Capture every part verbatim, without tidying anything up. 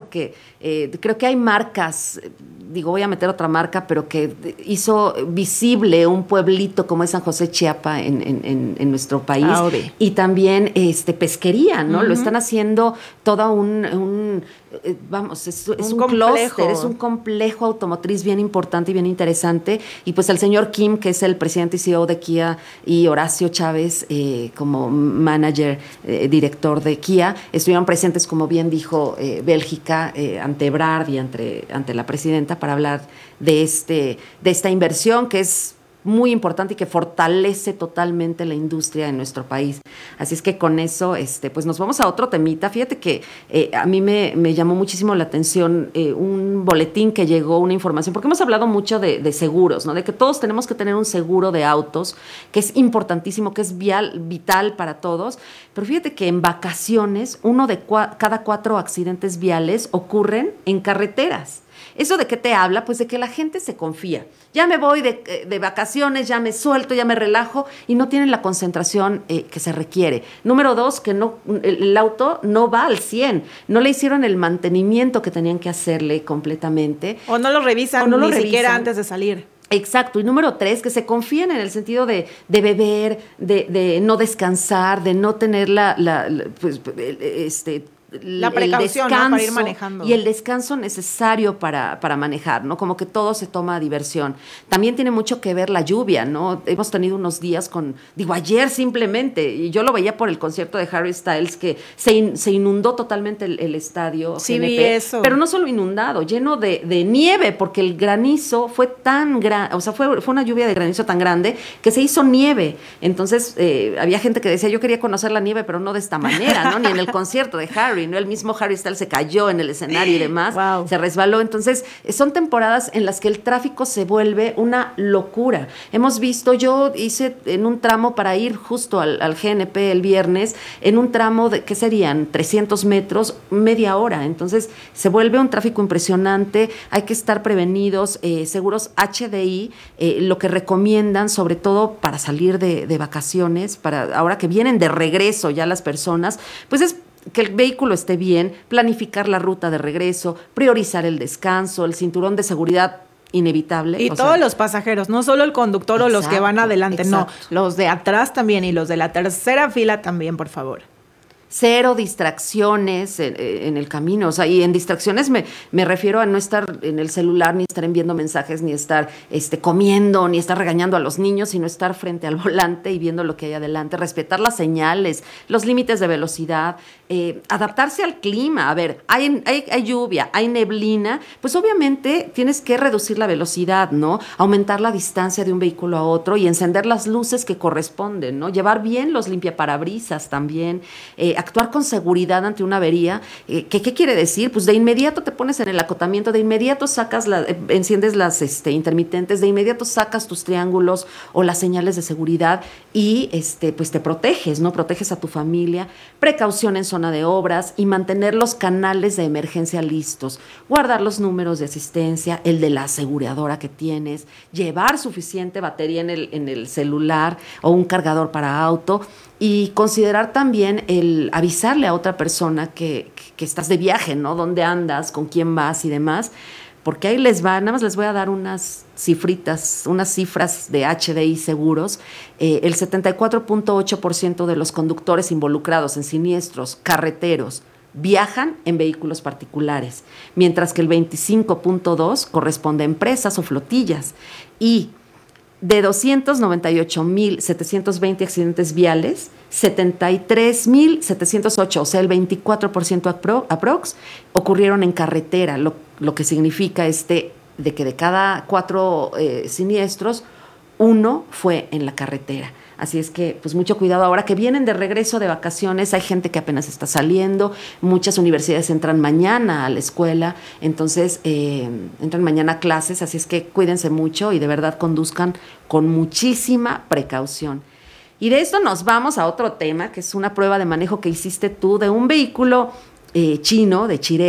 porque eh, creo que hay marcas, digo, voy a meter otra marca, pero que hizo visible un pueblito como es San José Chiapa en, en, en, en nuestro país. Audi. Y también este, pesquería, ¿no? Uh-huh. Lo están haciendo todo un, un eh, vamos, es, es un, un clúster, es un complejo automotriz bien importante y bien interesante. Y pues el señor Kim, que es el presidente y C E O de Kia, y Horacio Chávez, eh, como manager, eh, director de Kia, estuvieron presentes, como bien dijo eh, Bélgica, eh, ante Ebrard y ante, ante la presidenta, para hablar de, este, de esta inversión que es muy importante y que fortalece totalmente la industria en nuestro país. Así es que con eso, este, pues nos vamos a otro temita. Fíjate que eh, a mí me, me llamó muchísimo la atención eh, un boletín que llegó, una información, porque hemos hablado mucho de, de seguros, ¿no? De que todos tenemos que tener un seguro de autos, que es importantísimo, que es vial, vital para todos. Pero fíjate que en vacaciones, uno de cua- cada cuatro accidentes viales ocurren en carreteras. ¿Eso de qué te habla? Pues de que la gente se confía. Ya me voy de, de vacaciones, ya me suelto, ya me relajo y no tienen la concentración eh, que se requiere. Número dos, que no, el, el auto no va al cien. No le hicieron el mantenimiento que tenían que hacerle completamente. O no lo revisan o no ni lo revisan. siquiera antes de salir. Exacto. Y número tres, que se confían en el sentido de, de beber, de, de no descansar, de no tener la, la, la pues, este... la precaución, descanso, ¿no? Para ir manejando. Y el descanso necesario para, para manejar, ¿no? Como que todo se toma a diversión. También tiene mucho que ver la lluvia, ¿no? Hemos tenido unos días con, digo, ayer simplemente, y yo lo veía por el concierto de Harry Styles, que se, in, se inundó totalmente el, el estadio. Sí, G N P, vi eso. Pero no solo inundado, lleno de, de nieve, porque el granizo fue tan grande, o sea, fue, fue una lluvia de granizo tan grande que se hizo nieve. Entonces, eh, había gente que decía, yo quería conocer la nieve, pero no de esta manera, ¿no? Ni en el concierto de Harry. ¿no? El mismo Harry Styles se cayó en el escenario y demás, wow. se resbaló. Entonces, son temporadas en las que el tráfico se vuelve una locura. Hemos visto, yo hice en un tramo para ir justo al, al G N P el viernes, en un tramo de, ¿qué serían? trescientos metros, media hora. Entonces, se vuelve un tráfico impresionante, hay que estar prevenidos. Eh, seguros H D I, eh, lo que recomiendan, sobre todo para salir de, de vacaciones, para ahora que vienen de regreso ya las personas, pues es que el vehículo esté bien, planificar la ruta de regreso, priorizar el descanso, el cinturón de seguridad inevitable. Y todos sea, los pasajeros, no solo el conductor exacto, o los que van adelante, exacto. no, los de atrás también y los de la tercera fila también, por favor. Cero distracciones en, en el camino, o sea, y en distracciones me, me refiero a no estar en el celular, ni estar enviando mensajes, ni estar este, comiendo, ni estar regañando a los niños, sino estar frente al volante y viendo lo que hay adelante, respetar las señales, los límites de velocidad, eh, adaptarse al clima. A ver, hay, hay, hay lluvia, hay neblina, pues obviamente tienes que reducir la velocidad, ¿no? Aumentar la distancia de un vehículo a otro y encender las luces que corresponden, ¿no? Llevar bien los limpiaparabrisas también, eh, actuar con seguridad ante una avería. Eh, ¿qué, ¿Qué quiere decir? Pues de inmediato te pones en el acotamiento, de inmediato sacas la, eh, enciendes las este, intermitentes, de inmediato sacas tus triángulos o las señales de seguridad y este, pues te proteges, ¿no? Proteges a tu familia, precaución en zona de obras y mantener los canales de emergencia listos, guardar los números de asistencia, el de la aseguradora que tienes, llevar suficiente batería en el, en el celular o un cargador para auto y considerar también el avisarle a otra persona que, que, que estás de viaje, ¿no? Dónde andas, con quién vas y demás, porque ahí les va, nada más les voy a dar unas cifritas, unas cifras de H D I seguros. Eh, el setenta y cuatro punto ocho por ciento de los conductores involucrados en siniestros carreteros viajan en vehículos particulares, mientras que el veinticinco punto dos por ciento corresponde a empresas o flotillas. Y de doscientos noventa y ocho mil setecientos veinte accidentes viales, setenta y tres mil setecientos ocho, o sea, el veinticuatro por ciento apro, aprox, ocurrieron en carretera, lo, lo que significa este, de que de cada cuatro eh, siniestros, uno fue en la carretera. Así es que, pues mucho cuidado ahora que vienen de regreso de vacaciones, hay gente que apenas está saliendo, muchas universidades entran mañana a la escuela, entonces eh, entran mañana a clases, así es que cuídense mucho y de verdad conduzcan con muchísima precaución. Y de esto nos vamos a otro tema, que es una prueba de manejo que hiciste tú de un vehículo eh, chino, de Chery,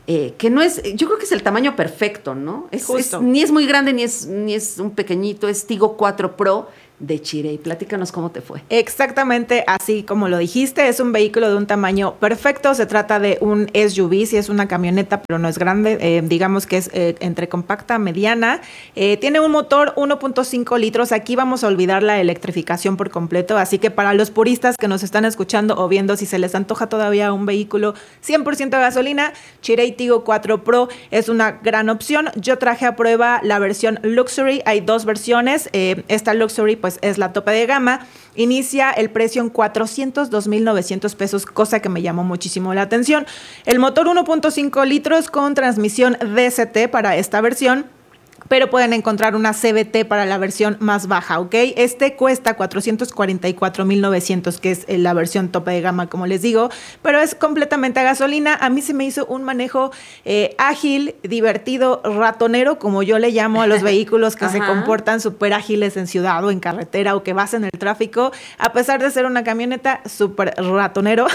eh, que no es, yo creo que es el tamaño perfecto, ¿no? Es, es, ni es muy grande ni es, ni es un pequeñito, es Tigo cuatro Pro de Chery. Platícanos cómo te fue. Exactamente así como lo dijiste, es un vehículo de un tamaño perfecto, se trata de un S U V, si es una camioneta, pero no es grande, eh, digamos que es eh, entre compacta, mediana, eh, tiene un motor uno punto cinco litros, aquí vamos a olvidar la electrificación por completo, así que para los puristas que nos están escuchando o viendo si se les antoja todavía un vehículo cien por ciento de gasolina, Chery Tigo cuatro Pro es una gran opción. Yo traje a prueba la versión Luxury, hay dos versiones, eh, esta Luxury pues es la tope de gama, inicia el precio en cuatrocientos dos mil novecientos pesos, cosa que me llamó muchísimo la atención. El motor uno punto cinco litros con transmisión D C T para esta versión, pero pueden encontrar una C V T para la versión más baja, ¿ok? Este cuesta cuatrocientos cuarenta y cuatro mil novecientos, que es la versión tope de gama, como les digo, pero es completamente a gasolina. A mí se me hizo un manejo eh, ágil, divertido, ratonero, como yo le llamo a los vehículos que se comportan súper ágiles en ciudad o en carretera o que vas en el tráfico, a pesar de ser una camioneta súper ratonero.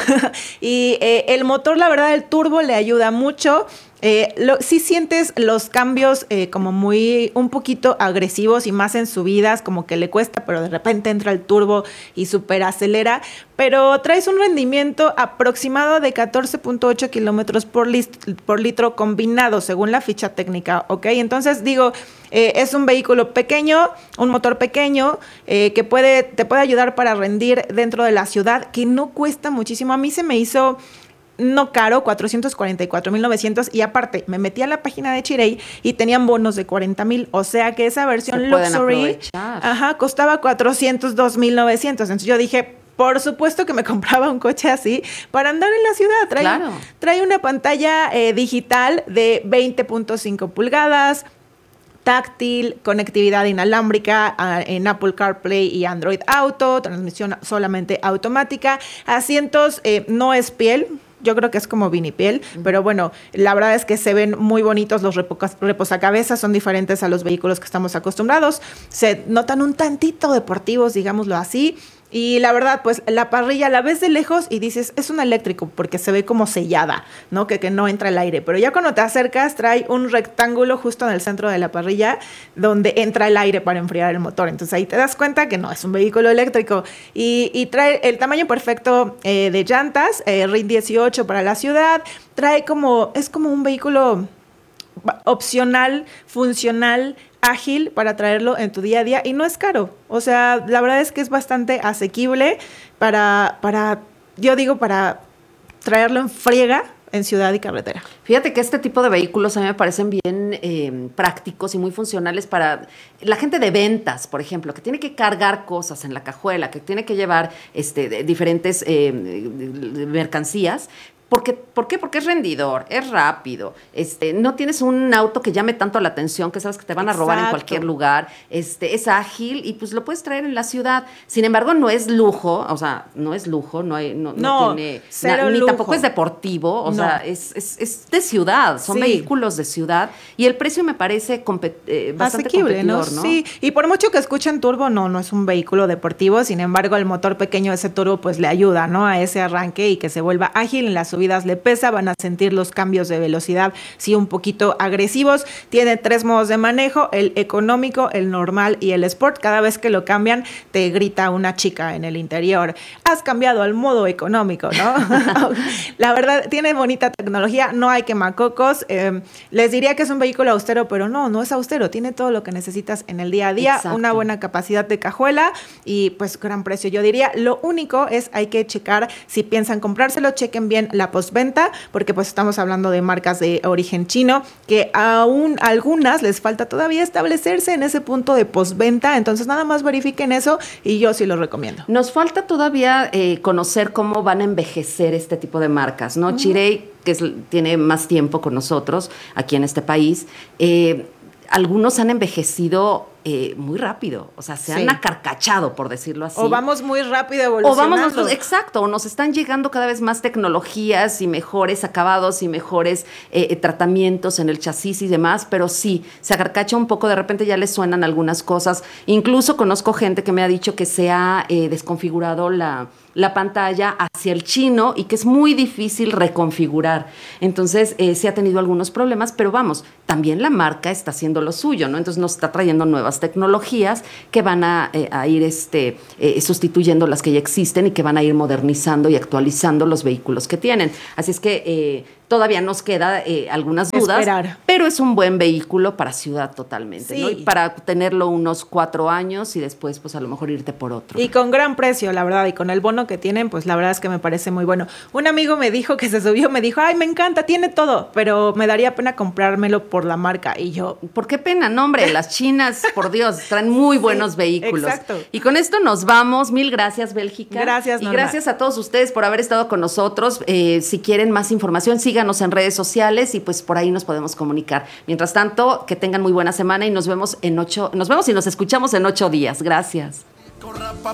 Y eh, el motor, la verdad, el turbo le ayuda mucho. Eh, lo, sí sientes los cambios eh, como muy, un poquito agresivos y más en subidas, como que le cuesta, pero de repente entra el turbo y super acelera, pero traes un rendimiento aproximado de catorce punto ocho kilómetros por, por litro combinado, según la ficha técnica, ¿ok? Entonces digo, eh, es un vehículo pequeño, un motor pequeño, eh, que puede, te puede ayudar para rendir dentro de la ciudad, que no cuesta muchísimo. A mí se me hizo no caro, cuatrocientos cuarenta y cuatro mil novecientos, y aparte me metí a la página de Chery y tenían bonos de cuarenta mil, o sea que esa versión Luxury ajá, costaba cuatrocientos dos mil novecientos. Entonces yo dije, por supuesto que me compraba un coche así para andar en la ciudad. Trae, claro. trae una pantalla eh, digital de veinte punto cinco pulgadas, táctil, conectividad inalámbrica uh, en Apple CarPlay y Android Auto, transmisión solamente automática, asientos eh, no es piel. Yo creo que es como vinipiel, uh-huh. pero bueno, la verdad es que se ven muy bonitos los repos- reposacabezas, son diferentes a los vehículos que estamos acostumbrados, se notan un tantito deportivos, digámoslo así. Y la verdad, pues la parrilla la ves de lejos y dices, es un eléctrico porque se ve como sellada, ¿no? Que, que no entra el aire. Pero ya cuando te acercas, trae un rectángulo justo en el centro de la parrilla donde entra el aire para enfriar el motor. Entonces ahí te das cuenta que no es un vehículo eléctrico. Y, y trae el tamaño perfecto eh, de llantas, eh, R I N dieciocho para la ciudad. Trae como, es como un vehículo opcional, funcional, ágil para traerlo en tu día a día y no es caro. O sea, la verdad es que es bastante asequible para, para yo digo, para traerlo en friega en ciudad y carretera. Fíjate que este tipo de vehículos a mí me parecen bien eh, prácticos y muy funcionales para la gente de ventas, por ejemplo, que tiene que cargar cosas en la cajuela, que tiene que llevar este, de diferentes eh, de mercancías. Porque, ¿Por qué? Porque es rendidor, es rápido, este, no tienes un auto que llame tanto la atención, que sabes que te van a robar Exacto. en cualquier lugar, este, es ágil y pues lo puedes traer en la ciudad. Sin embargo, no es lujo, o sea, no es lujo, no, hay, no, no, no tiene, cero na, ni lujo. tampoco es deportivo, o no. sea, es, es, es de ciudad, son sí. vehículos de ciudad y el precio me parece compet, eh, bastante asequible, competidor, ¿no? ¿no? Sí, y por mucho que escuchen turbo, no, no es un vehículo deportivo, sin embargo, el motor pequeño, ese turbo, pues le ayuda, ¿no? A ese arranque y que se vuelva ágil, en las subidas le pesa, van a sentir los cambios de velocidad, sí, un poquito agresivos. Tiene tres modos de manejo, el económico, el normal y el sport. Cada vez que lo cambian, te grita una chica en el interior, has cambiado al modo económico, ¿no? La verdad, tiene bonita tecnología, no hay quemacocos. Eh, les diría que es un vehículo austero, pero no, no es austero, tiene todo lo que necesitas en el día a día, Exacto. una buena capacidad de cajuela y pues gran precio. Yo diría, lo único es hay que checar, si piensan comprárselo, chequen bien la postventa, porque pues estamos hablando de marcas de origen chino, que aún a algunas les falta todavía establecerse en ese punto de postventa, entonces nada más verifiquen eso y yo sí lo recomiendo. Nos falta todavía eh, conocer cómo van a envejecer este tipo de marcas, ¿no? Uh-huh. Chery, que es, tiene más tiempo con nosotros aquí en este país, eh, algunos han envejecido eh, muy rápido, o sea, se sí. han acarcachado, por decirlo así. O vamos muy rápido evolucionando. O vamos nosotros, exacto, o nos están llegando cada vez más tecnologías y mejores acabados y mejores eh, tratamientos en el chasis y demás, pero sí, se acarcacha un poco, de repente ya les suenan algunas cosas. Incluso conozco gente que me ha dicho que se ha eh, desconfigurado la... la pantalla hacia el chino y que es muy difícil reconfigurar. Entonces, eh, sí ha tenido algunos problemas, pero vamos, también la marca está haciendo lo suyo, ¿no? Entonces nos está trayendo nuevas tecnologías que van a, eh, a ir este, eh, sustituyendo las que ya existen y que van a ir modernizando y actualizando los vehículos que tienen. Así es que eh, todavía nos queda eh, algunas dudas, Esperar. pero es un buen vehículo para ciudad totalmente, Sí. ¿no? Y para tenerlo unos cuatro años y después, pues a lo mejor irte por otro. Y con gran precio, la verdad, y con el bono que tienen, pues la verdad es que me parece muy bueno. Un amigo me dijo que se subió, me dijo, ay, me encanta, tiene todo, pero me daría pena comprármelo por la marca. Y yo, ¿por qué pena? No, hombre, las chinas, por Dios, traen muy buenos sí, vehículos. exacto. Y con esto nos vamos. Mil gracias, Bélgica. Gracias, Y Norma. gracias a todos ustedes por haber estado con nosotros. Eh, si quieren más información, síganos en redes sociales y pues por ahí nos podemos comunicar. Mientras tanto, que tengan muy buena semana y nos vemos en ocho, nos vemos y nos escuchamos en ocho días. Gracias.